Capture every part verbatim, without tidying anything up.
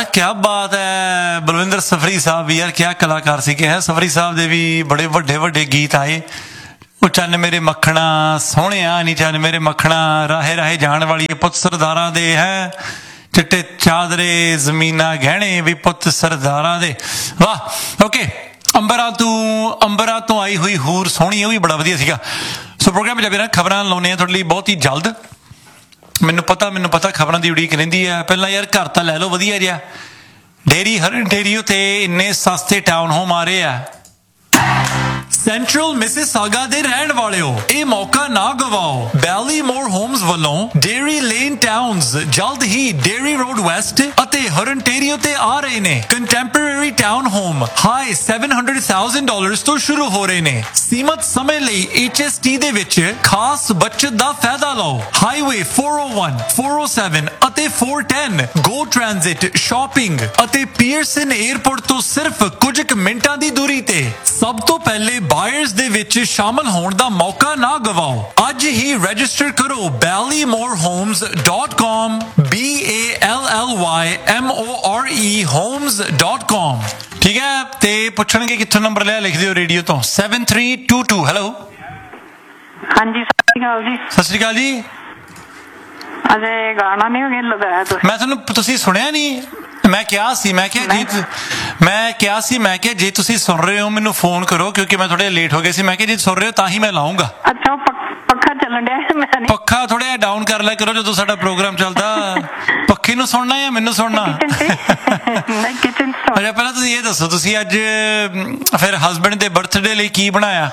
क्या बात है बलविंदर सफरी साहब भी यार, क्या कलाकार सीखे हैं। सफरी साहब दे भी बड़े वड्डे वड्डे गीत आए। ਉਹ ਚੰਨ ਮੇਰੇ ਮੱਖਣਾ ਸੋਹਣਿਆ ਨੀ ਚੰਨ ਮੇਰੇ ਮੱਖਣਾ ਰਾਹੇ ਰਾਹੇ ਜਾਣ ਵਾਲੀ ਪੁੱਤ ਸਰਦਾਰਾਂ ਦੇ ਹੈ ਚਿੱਟੇ ਚਾਦਰੇ ਜ਼ਮੀਨਾਂ ਗਹਿਣੇ ਵੀ ਪੁੱਤ ਸਰਦਾਰਾਂ ਦੇ। ਵਾਹ ਓਕੇ। ਅੰਬਰਾਂ ਤੋਂ ਅੰਬਰਾਂ ਤੋਂ ਆਈ ਹੋਈ ਹੂਰ ਸੋਹਣੀ, ਉਹ ਵੀ ਬੜਾ ਵਧੀਆ ਸੀਗਾ। ਸੋ ਪ੍ਰੋਗਰਾਮ ਪੰਜਾਬੀ ਨਾਲ ਖਬਰਾਂ ਲਾਉਂਦੇ ਆ ਤੁਹਾਡੇ ਲਈ ਬਹੁਤ ਹੀ ਜਲਦ। ਮੈਨੂੰ ਪਤਾ ਮੈਨੂੰ ਪਤਾ ਖਬਰਾਂ ਦੀ ਉਡੀਕ ਰਹਿੰਦੀ ਆ। ਪਹਿਲਾਂ ਯਾਰ ਘਰ ਤਾਂ ਲੈ ਲਓ ਵਧੀਆ ਜਿਹਾ। ਡੇਰੀ ਹਰ ਡੇਰੀ ਉੱਤੇ ਇੰਨੇ ਸਸਤੇ ਟਾਊਨ ਹੋਮ ਆ ਰਹੇ ਆ। ਸੈਂਟਰਲ ਮਿਸਿਸਾਗਾ ਦੇ ਰਹਿਣ ਵਾਲਿਓ, ਇਹ ਮੌਕਾ ਨਾ ਗਵਾਓ। ਬੈਲੀਮੋਰ ਹੋਮਸ ਵੱਲੋਂ ਡੇਰੀ ਲੇਨ ਟਾਊਨਸ ਜਲਦ ਹੀ ਡੇਰੀ ਰੋਡ ਵੈਸਟ ਅਤੇ ਹਰਨਟੇਰੀਓ ਤੇ ਆ ਰਹੇ ਨੇ। ਕੰਟੈਂਪਰੇਰੀ ਟਾਊਨ ਹੋਮ ਹਾਈ ਸੱਤ ਸੌ ਹਜ਼ਾਰ ਡਾਲਰਸ ਤੋਂ ਸ਼ੁਰੂ ਹੋ ਰਹੇ ਨੇ। ਸੀਮਤ ਸਮੇਂ ਲਈ ਐਚ ਐਸ ਟੀ ਦੇ ਵਿੱਚ ਖਾਸ ਬਚਤ ਦਾ ਫਾਇਦਾ ਲਓ। ਹਾਈਵੇ ਚਾਰ ਸੌ ਇੱਕ, ਚਾਰ ਸੌ ਸੱਤ ਅਤੇ ਚਾਰ ਸੌ ਦਸ ਗੋ ਟ੍ਰਾਂਜ਼ਿਟ, ਸ਼ਾਪਿੰਗ ਅਤੇ ਪੀਅਰਸਨ 에ਅਰਪੋਰਟ ਤੋਂ ਸਿਰਫ ਕੁਝ ਕੁ ਮਿੰਟਾਂ ਦੀ ਦੂਰੀ ਤੇ। ਸਭ ਤੋਂ ਪਹਿਲੇ ਬਾਇਰਸ ਦੇ ਵਿੱਚ ਸ਼ਾਮਲ ਹੋਣ ਦਾ ਮੌਕਾ ਨਾ ਗਵਾਓ। ਅੱਜ ਹੀ ਰਜਿਸਟਰ ਕਰੋ ਬੈਲੀਮੋਰ homes dot com, B A L L Y M O R E homes dot com. ਠੀਕ ਹੈ, ਤੇ ਪੁੱਛਣਗੇ ਕਿੱਥੋਂ ਨੰਬਰ ਲਿਆ, ਲਿਖ ਦਿਓ ਰੇਡੀਓ ਤੋਂ seven three two to. Hello ਹਾਂਜੀ ਸਤਿ ਸ਼੍ਰੀ ਅਕਾਲ ਜੀ। ਸਤਿ ਸ਼੍ਰੀ ਅਕਾਲ ਜੀ। ਅਜੇ ਗਾਣਾ ਨਹੀਂ ਹੋਗੇ ਲਗਾਇਆ ਤੁਸੀਂ? ਮੈਂ ਤੁਹਾਨੂੰ ਤੁਸੀਂ ਸੁਣਿਆ ਨਹੀਂ? ਮੈਂ ਕਿਹਾ ਸੀ ਮੈਂ ਕਿਹਾ ਜੀ ਮੈਂ ਕਿਹਾ ਸੀ ਮੈਂ ਕਿਹਾ ਜੇ ਤੁਸੀਂ ਸੁਣ ਰਹੇ ਹੋ ਮੈਨੂੰ ਫੋਨ ਕਰੋ, ਕਿਉਂਕਿ ਮੈਂ ਥੋੜੇ ਲੇਟ ਹੋ ਗਏ ਸੀ। ਮੈਂ ਕਿਹਾ ਜੇ ਸੁਣ ਰਹੇ ਹੋ ਤਾਂ ਹੀ ਮੈਂ ਲਾਉਂਗਾ। ਅੱਛਾ, ਪੱਖਾ ਚੱਲਣ ਡਿਆ ਮੈਂ ਨਹੀਂ। ਪੱਖਾ ਥੋੜਾ ਜਿਹਾ ਡਾਊਨ ਕਰ ਲਿਆ ਕਰੋ ਜਦੋਂ ਸਾਡਾ ਪ੍ਰੋਗਰਾਮ ਚੱਲਦਾ। ਪੱਖੇ ਨੂੰ ਸੁਣਨਾ ਜਾਂ ਮੈਨੂੰ ਸੁਣਨਾ? ਨਹੀਂ ਕਿਚਨ ਚ। ਅੱਛਾ ਪਹਿਲਾਂ ਤੁਸੀਂ ਇਹ ਦੱਸੋ, ਤੁਸੀਂ ਅੱਜ ਫਿਰ ਹਸਬੈਂਡ ਦੇ ਬਰਥਡੇ ਲਈ ਕੀ ਬਣਾਇਆ?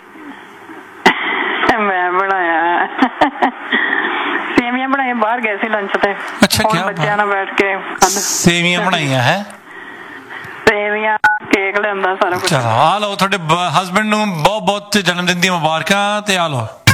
ਮੈਂ ਬਣਾਇਆ ਸੇਵੀਆਂ ਬਣਾਈਆਂ, ਬਾਹਰ ਗਏ ਸੀ ਲੰਚ ਤੇ। ਅੱਛਾ, ਕੀ ਬੱਚਿਆਂ ਨਾਲ ਬੈਠ ਕੇ ਸੇਵੀਆਂ ਬਣਾਈਆਂ ਹੈ? ਸੇਵੀਆਂ, ਕੇਕ ਲਿਆਂਦਾ, ਸਾਰਾ ਕੁਝ। ਚਲੋ ਆ ਲਓ, ਤੁਹਾਡੇ ਹਸਬੈਂਡ ਨੂੰ ਬਹੁਤ ਬਹੁਤ ਜਨਮ ਦਿਨ ਦੀਆਂ ਮੁਬਾਰਕਾਂ। ਤੇ ਆ ਲਓ।